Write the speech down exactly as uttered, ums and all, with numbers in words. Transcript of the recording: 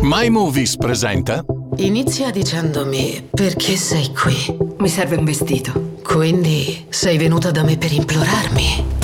My Movies presenta. Inizia dicendomi perché sei qui. Mi serve un vestito. Quindi sei venuta da me per implorarmi?